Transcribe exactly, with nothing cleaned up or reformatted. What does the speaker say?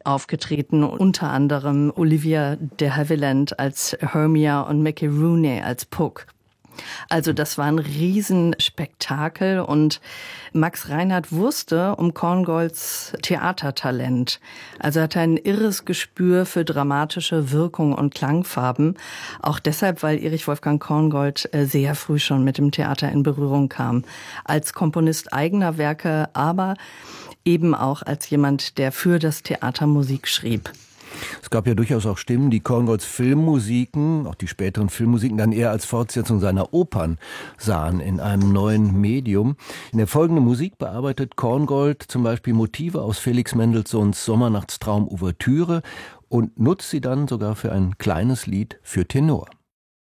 aufgetreten, unter anderem Olivia de Havilland als Hermia und Mickey Rooney als Puck. Also das war ein Riesenspektakel und Max Reinhardt wusste um Korngolds Theatertalent. Also er hatte ein irres Gespür für dramatische Wirkung und Klangfarben. Auch deshalb, weil Erich Wolfgang Korngold sehr früh schon mit dem Theater in Berührung kam. Als Komponist eigener Werke, aber eben auch als jemand, der für das Theater Musik schrieb. Es gab ja durchaus auch Stimmen, die Korngolds Filmmusiken, auch die späteren Filmmusiken, dann eher als Fortsetzung seiner Opern sahen in einem neuen Medium. In der folgenden Musik bearbeitet Korngold zum Beispiel Motive aus Felix Mendelssohns Sommernachtstraum-Ouvertüre und nutzt sie dann sogar für ein kleines Lied für Tenor.